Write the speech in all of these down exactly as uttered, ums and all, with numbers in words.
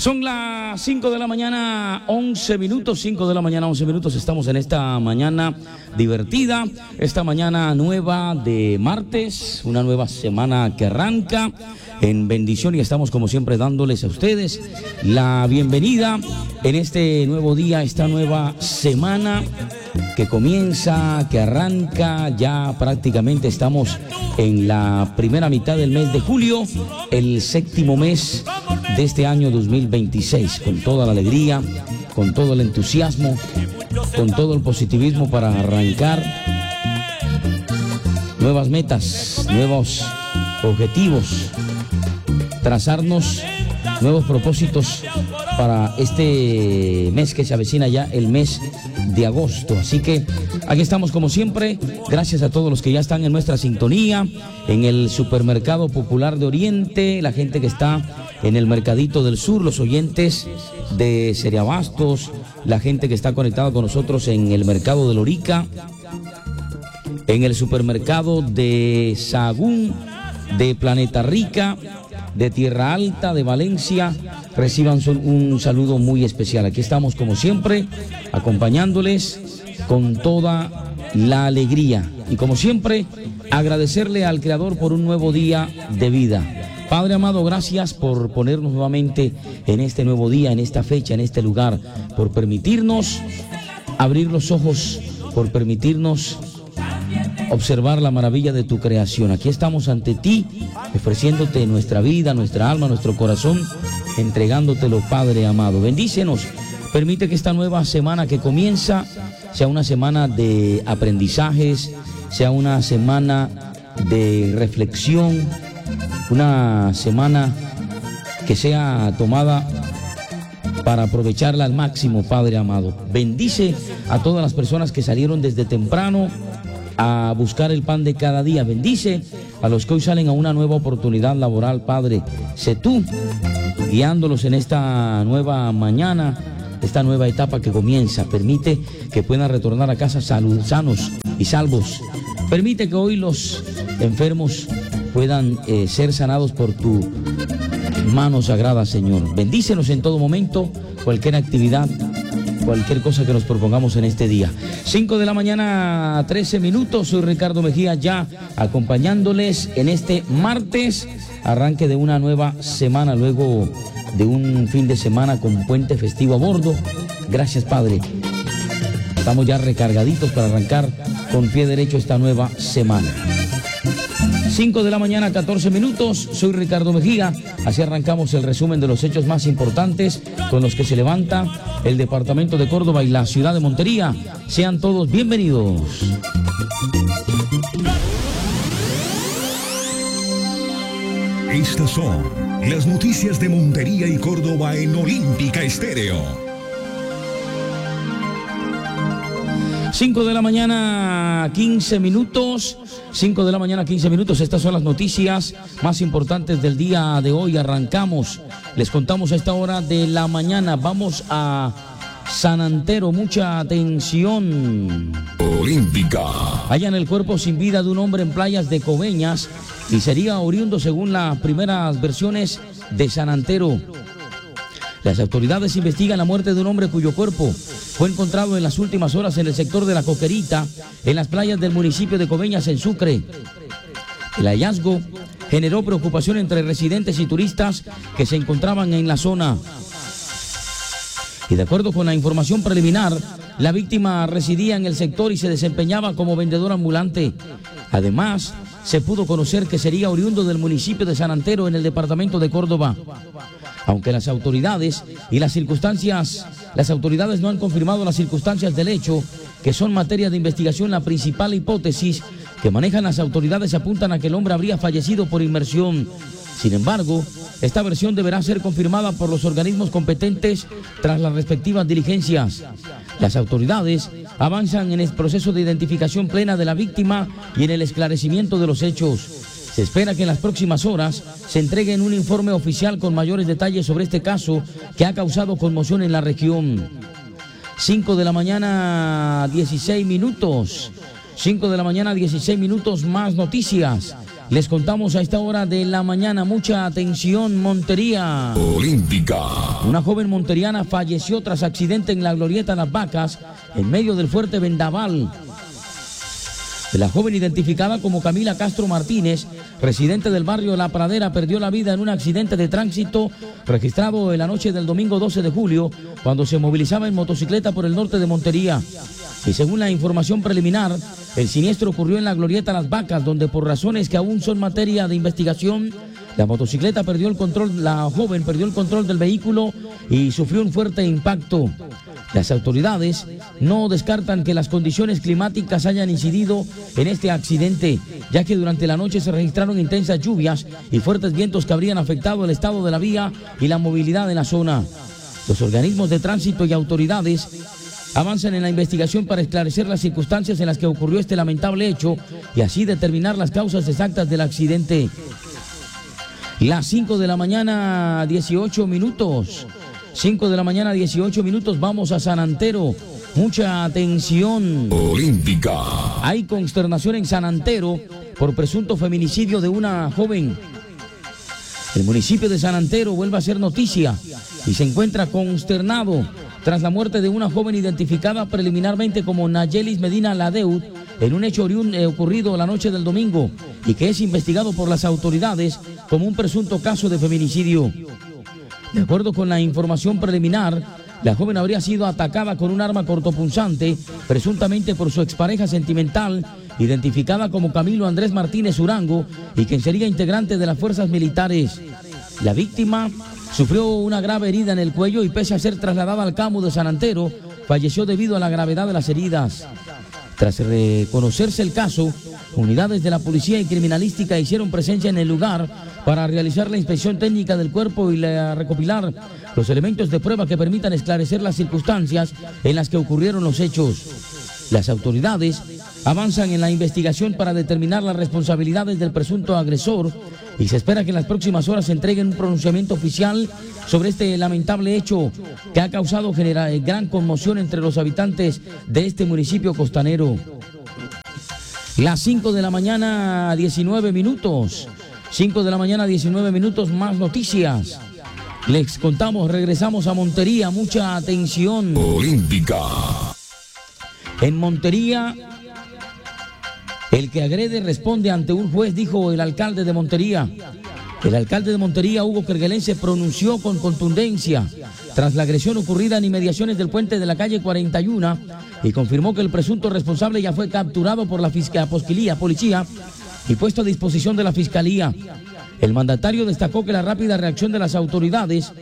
Son las cinco de la mañana, once minutos, cinco de la mañana, once minutos. Estamos en esta mañana divertida, esta mañana nueva de martes, una nueva semana que arranca en bendición, y estamos como siempre dándoles a ustedes la bienvenida en este nuevo día, esta nueva semana que comienza, que arranca. Ya prácticamente estamos en la primera mitad del mes de julio, el séptimo mes de este año dos mil veintiséis, con toda la alegría, con todo el entusiasmo, con todo el positivismo para arrancar nuevas metas, nuevos objetivos, trazarnos nuevos propósitos para este mes que se avecina ya, el mes de agosto. Así que aquí estamos como siempre, gracias a todos los que ya están en nuestra sintonía, en el Supermercado Popular de Oriente, la gente que está en el Mercadito del Sur, los oyentes de Seriabastos, la gente que está conectada con nosotros en el Mercado de Lorica, en el Supermercado de Sahagún, de Planeta Rica, de Tierra Alta, de Valencia, reciban un saludo muy especial. Aquí estamos como siempre, acompañándoles con toda la alegría. Y como siempre, agradecerle al Creador por un nuevo día de vida. Padre amado, gracias por ponernos nuevamente en este nuevo día, en esta fecha, en este lugar, por permitirnos abrir los ojos, por permitirnos observar la maravilla de tu creación. Aquí estamos ante ti, ofreciéndote nuestra vida, nuestra alma, nuestro corazón, entregándotelo, Padre amado. Bendícenos, permite que esta nueva semana que comienza sea una semana de aprendizajes, sea una semana de reflexión, una semana que sea tomada para aprovecharla al máximo, Padre amado. Bendice a todas las personas que salieron desde temprano a buscar el pan de cada día. Bendice a los que hoy salen a una nueva oportunidad laboral, Padre. Sé tú guiándolos en esta nueva mañana, esta nueva etapa que comienza. Permite que puedan retornar a casa salud, sanos y salvos. Permite que hoy los enfermos puedan eh, ser sanados por tu mano sagrada, Señor. Bendícenos en todo momento, cualquier actividad, cualquier cosa que nos propongamos en este día. cinco de la mañana, trece minutos. Soy Ricardo Mejía, ya acompañándoles en este martes, arranque de una nueva semana, luego de un fin de semana con puente festivo a bordo. Gracias, Padre. Estamos ya recargaditos para arrancar con pie derecho esta nueva semana. cinco de la mañana, catorce minutos. Soy Ricardo Mejía. Así arrancamos el resumen de los hechos más importantes con los que se levanta el departamento de Córdoba y la ciudad de Montería. Sean todos bienvenidos. Estas son las noticias de Montería y Córdoba en Olímpica Estéreo. cinco de la mañana, quince minutos. cinco de la mañana, quince minutos. Estas son las noticias más importantes del día de hoy. Arrancamos. Les contamos a esta hora de la mañana. Vamos a San Antero. Mucha atención. Olímpica. Hallan el cuerpo sin vida de un hombre en playas de Coveñas y sería oriundo según las primeras versiones de San Antero. Las autoridades investigan la muerte de un hombre cuyo cuerpo fue encontrado en las últimas horas en el sector de La Coquerita, en las playas del municipio de Coveñas, en Sucre. El hallazgo generó preocupación entre residentes y turistas que se encontraban en la zona. Y de acuerdo con la información preliminar, la víctima residía en el sector y se desempeñaba como vendedor ambulante. Además, se pudo conocer que sería oriundo del municipio de San Antero, en el departamento de Córdoba. Aunque las autoridades y las circunstancias, las autoridades no han confirmado las circunstancias del hecho, que son materia de investigación, la principal hipótesis que manejan las autoridades apuntan a que el hombre habría fallecido por inmersión. Sin embargo, esta versión deberá ser confirmada por los organismos competentes tras las respectivas diligencias. Las autoridades avanzan en el proceso de identificación plena de la víctima y en el esclarecimiento de los hechos. Se espera que en las próximas horas se entregue un informe oficial con mayores detalles sobre este caso que ha causado conmoción en la región. cinco de la mañana, dieciséis minutos. cinco de la mañana, dieciséis minutos, más noticias. Les contamos a esta hora de la mañana, mucha atención, Montería. Olímpica. Una joven monteriana falleció tras accidente en la glorieta Las Vacas, en medio del fuerte vendaval. La joven, identificada como Camila Castro Martínez, residente del barrio La Pradera, perdió la vida en un accidente de tránsito registrado en la noche del domingo doce de julio, cuando se movilizaba en motocicleta por el norte de Montería. Y según la información preliminar, el siniestro ocurrió en la glorieta Las Vacas, donde por razones que aún son materia de investigación, la motocicleta perdió el control, la joven perdió el control del vehículo y sufrió un fuerte impacto. Las autoridades no descartan que las condiciones climáticas hayan incidido en este accidente, ya que durante la noche se registraron intensas lluvias y fuertes vientos que habrían afectado el estado de la vía y la movilidad en la zona. Los organismos de tránsito y autoridades avanzan en la investigación para esclarecer las circunstancias en las que ocurrió este lamentable hecho y así determinar las causas exactas del accidente. Las cinco de la mañana, dieciocho minutos. cinco de la mañana, dieciocho minutos. Vamos a San Antero. Mucha atención. Olímpica. Hay consternación en San Antero por presunto feminicidio de una joven. El municipio de San Antero vuelve a ser noticia y se encuentra consternado tras la muerte de una joven identificada preliminarmente como Nayelis Medina Ladeud en un hecho eh, ocurrido la noche del domingo y que es investigado por las autoridades como un presunto caso de feminicidio. De acuerdo con la información preliminar, la joven habría sido atacada con un arma cortopunzante, presuntamente por su expareja sentimental, identificada como Camilo Andrés Martínez Urango, y quien sería integrante de las fuerzas militares. La víctima sufrió una grave herida en el cuello y, pese a ser trasladada al C A M U de San Antero, falleció debido a la gravedad de las heridas. Tras reconocerse el caso, unidades de la policía y criminalística hicieron presencia en el lugar para realizar la inspección técnica del cuerpo y la, recopilar los elementos de prueba que permitan esclarecer las circunstancias en las que ocurrieron los hechos. Las autoridades avanzan en la investigación para determinar las responsabilidades del presunto agresor y se espera que en las próximas horas se entreguen un pronunciamiento oficial sobre este lamentable hecho que ha causado genera, gran conmoción entre los habitantes de este municipio costanero. Las cinco de la mañana, diecinueve minutos. cinco de la mañana, diecinueve minutos, más noticias. Les contamos, regresamos a Montería, mucha atención. Olímpica. En Montería, el que agrede responde ante un juez, dijo el alcalde de Montería. El alcalde de Montería, Hugo Kerguelen, se pronunció con contundencia tras la agresión ocurrida en inmediaciones del puente de la calle cuarenta y uno y confirmó que el presunto responsable ya fue capturado por la fiscalía, policía y puesto a disposición de la fiscalía. El mandatario destacó que la rápida reacción de las autoridades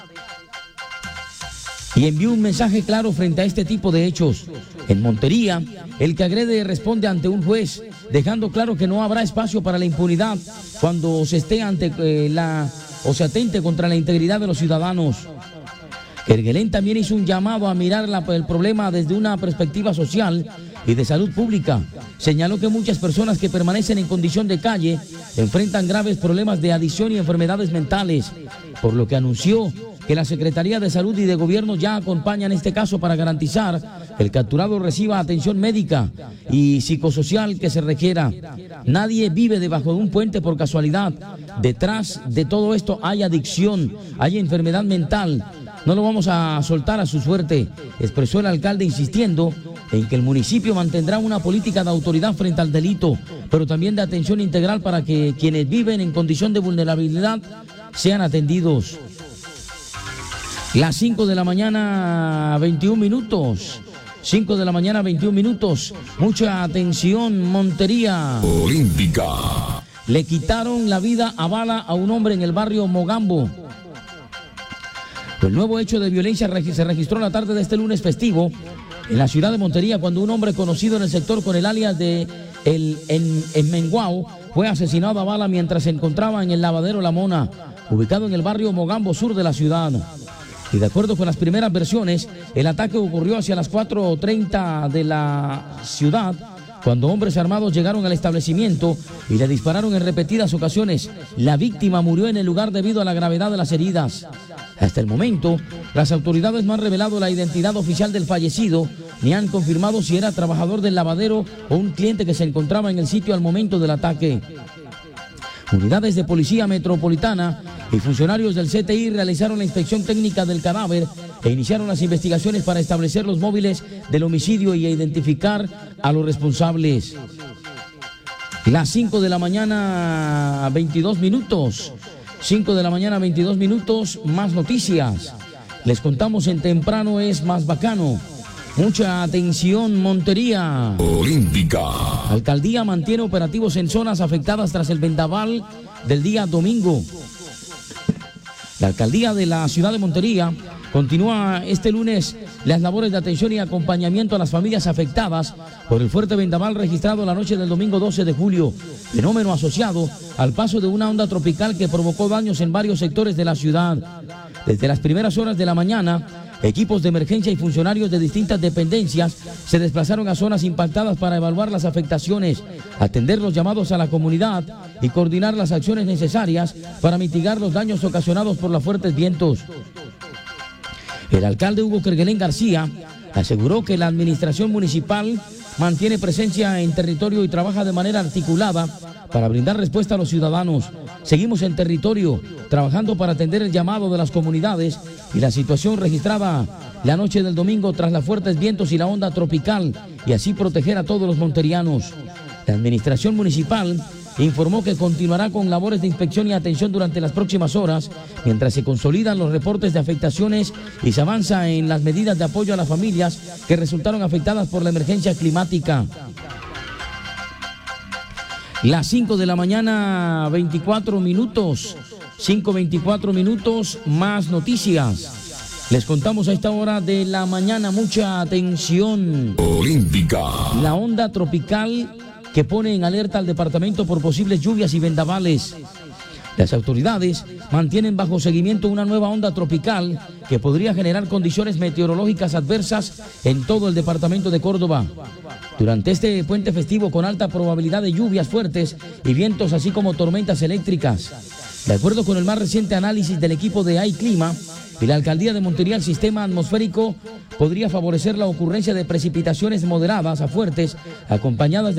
y envió un mensaje claro frente a este tipo de hechos. En Montería, el que agrede responde ante un juez, dejando claro que no habrá espacio para la impunidad cuando se esté ante eh, la o se atente contra la integridad de los ciudadanos. Kerguelen también hizo un llamado a mirar la, el problema desde una perspectiva social y de salud pública. Señaló que muchas personas que permanecen en condición de calle enfrentan graves problemas de adicción y enfermedades mentales, por lo que anunció que la Secretaría de Salud y de Gobierno ya acompañan este caso para garantizar que el capturado reciba atención médica y psicosocial que se requiera. Nadie vive debajo de un puente por casualidad. Detrás de todo esto hay adicción, hay enfermedad mental. No lo vamos a soltar a su suerte, expresó el alcalde, insistiendo en que el municipio mantendrá una política de autoridad frente al delito, pero también de atención integral para que quienes viven en condición de vulnerabilidad sean atendidos. Las cinco de la mañana, veintiún minutos. cinco de la mañana, veintiún minutos. Mucha atención, Montería. Olímpica. Le quitaron la vida a bala a un hombre en el barrio Mogambo. El nuevo hecho de violencia se registró la tarde de este lunes festivo en la ciudad de Montería, cuando un hombre conocido en el sector con el alias de El en, en Menguao fue asesinado a bala mientras se encontraba en el lavadero La Mona, ubicado en el barrio Mogambo sur de la ciudad. Y de acuerdo con las primeras versiones, el ataque ocurrió hacia las cuatro treinta de la ciudad, cuando hombres armados llegaron al establecimiento y le dispararon en repetidas ocasiones. La víctima murió en el lugar debido a la gravedad de las heridas. Hasta el momento, las autoridades no han revelado la identidad oficial del fallecido, ni han confirmado si era trabajador del lavadero o un cliente que se encontraba en el sitio al momento del ataque. Unidades de Policía Metropolitana y funcionarios del C T I realizaron la inspección técnica del cadáver e iniciaron las investigaciones para establecer los móviles del homicidio y identificar a los responsables. Las cinco de la mañana, veintidós minutos. cinco de la mañana, veintidós minutos, más noticias. Les contamos en Temprano es Más Bacano. Mucha atención, Montería. Olímpica. Alcaldía mantiene operativos en zonas afectadas tras el vendaval del día domingo. La alcaldía de la ciudad de Montería continúa este lunes las labores de atención y acompañamiento a las familias afectadas por el fuerte vendaval registrado la noche del domingo doce de julio, fenómeno asociado al paso de una onda tropical que provocó daños en varios sectores de la ciudad. Desde las primeras horas de la mañana, equipos de emergencia y funcionarios de distintas dependencias se desplazaron a zonas impactadas para evaluar las afectaciones, atender los llamados a la comunidad y coordinar las acciones necesarias para mitigar los daños ocasionados por los fuertes vientos. El alcalde Hugo Kerguelen García aseguró que la administración municipal mantiene presencia en territorio y trabaja de manera articulada para brindar respuesta a los ciudadanos. Seguimos en territorio, trabajando para atender el llamado de las comunidades y la situación registrada la noche del domingo tras los fuertes vientos y la onda tropical, y así proteger a todos los monterianos. La administración municipal informó que continuará con labores de inspección y atención durante las próximas horas, mientras se consolidan los reportes de afectaciones y se avanza en las medidas de apoyo a las familias que resultaron afectadas por la emergencia climática. Las cinco de la mañana, veinticuatro minutos, cinco veinticuatro minutos, más noticias. Les contamos a esta hora de la mañana, mucha atención. Olímpica. La onda tropical que pone en alerta al departamento por posibles lluvias y vendavales. Las autoridades mantienen bajo seguimiento una nueva onda tropical que podría generar condiciones meteorológicas adversas en todo el departamento de Córdoba. Durante este puente festivo con alta probabilidad de lluvias fuertes y vientos, así como tormentas eléctricas. De acuerdo con el más reciente análisis del equipo de iClima y la alcaldía de Montería, el sistema atmosférico podría favorecer la ocurrencia de precipitaciones moderadas a fuertes, acompañadas de